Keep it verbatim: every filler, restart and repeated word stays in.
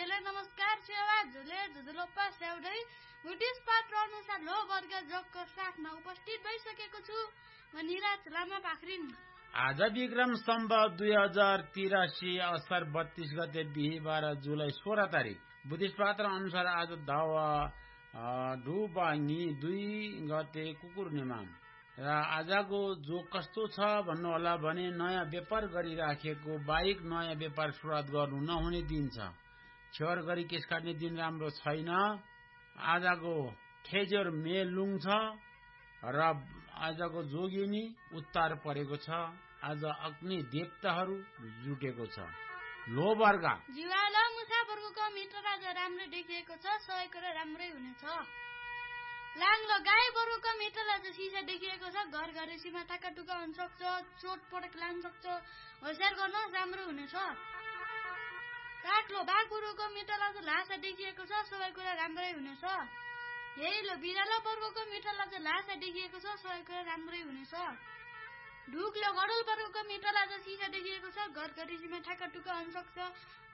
झुकेले नमस्कार सेवा झुले झुझुलोप्पा स्याउदै बुद्धिस्ट पात्र अनुसार लो वर्ग जगको साथमा उपस्थित भइसकेको छु। म निराज लामा पाखरिन। आज विक्रम सम्वत दुई हजार तिरासी असार बत्तीस गते बिहिबार जुलाई सोह्र तारिक बुद्धिस्ट पात्र अनुसार आज दावा डुबाङ्गी दुई गते कुकुर्णिमा र आजको जो कस्तो छ भन्नुहोला भने नयाँ व्यापार गरिराखेको बाहेक नयाँ व्यापार सुरुवात गर्नु नहुने दिन छ। छेवर गरी केस काट्ने दिन राम्रो छैन। आजको ठेजर मेलुङ छ र आजको जोगिनी उत्तार परेको छ। आज अग्नि देवताहरू जुटेको छ। लो वर्ग जीवाल मुसाफरको मित्र आज राम्रो देखिएको छ। सहयोग र राम्रै हुनेछ। लाङ्लो गाई बरुको मित्रलाई चाहिँ सिसा देखिएको छ। घर घरेसीमा टाका टुका हुन सक्छ। चोट पटक लाग्न सक्छ। होसियार गर्नुहोस् राम्रो हुनेछ। काठलो बाघ बरुको मित्रलाई चाहिँ लासा देखिएको छ। सबै कुरा राम्रै हुनेछ। हेलो बिरालो पर्वको मित्रलाई चाहिँ लासा देखिएको छ। सबै कुरा राम्रै हुनेछ। ढुक्लो गडुल पर्वको मित्रलाई चाहिँ सिसा देखिएको छ। घर घरेसीमा टाका टुका हुन सक्छ।